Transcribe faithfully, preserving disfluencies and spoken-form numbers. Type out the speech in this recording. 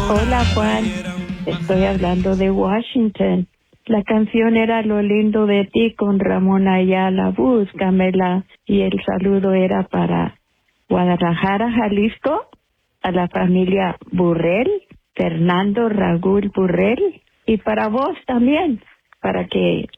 Hola Juan, estoy hablando de Washington. La canción era Lo lindo de ti con Ramón Ayala, búscamela. Y el saludo era para Guadalajara, Jalisco, a la familia Burrell, Fernando Raúl Burrell, y para vos también, para que